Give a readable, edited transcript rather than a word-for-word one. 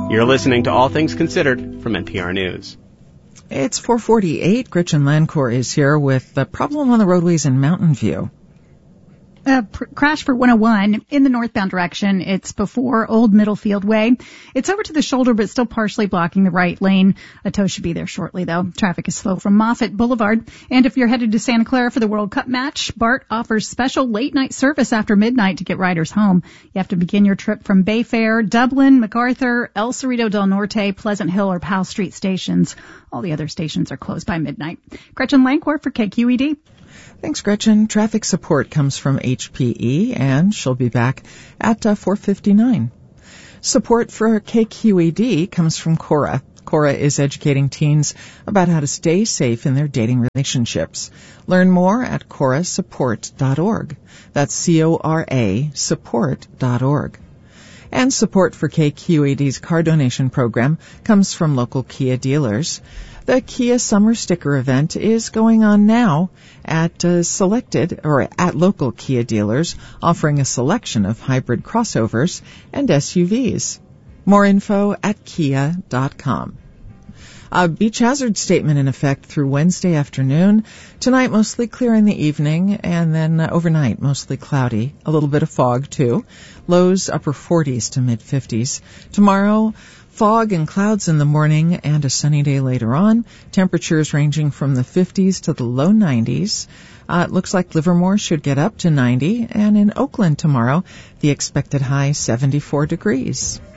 You're listening to All Things Considered from NPR News. It's 4:48. Gretchen Lancourt is here with the problem on the roadways in Mountain View. Crash for 101 in the northbound direction. It's before Old Middlefield Way. It's over to the shoulder, but still partially blocking the right lane. A tow should be there shortly, though. Traffic is slow from Moffett Boulevard. And if you're headed to Santa Clara for the World Cup match, BART offers special late-night service after midnight to get riders home. You have to begin your trip from Bayfair, Dublin, MacArthur, El Cerrito del Norte, Pleasant Hill, or Powell Street stations. All the other stations are closed by midnight. Gretchen Lancourt for KQED. Thanks, Gretchen. Traffic support comes from HPE, and she'll be back at 4:59. Support for KQED comes from Cora. Cora is educating teens about how to stay safe in their dating relationships. Learn more at corasupport.org. That's CORA support.org. And support for KQED's car donation program comes from local Kia dealers. The Kia Summer Sticker event is going on now at local Kia dealers, offering a selection of hybrid crossovers and SUVs. More info at kia.com. A beach hazard statement in effect through Wednesday afternoon. Tonight, mostly clear in the evening, and then overnight, mostly cloudy. A little bit of fog, too. Lows upper 40s to mid-50s. Tomorrow, fog and clouds in the morning and a sunny day later on. Temperatures ranging from the 50s to the low 90s. It looks like Livermore should get up to 90, and in Oakland tomorrow, the expected high 74 degrees.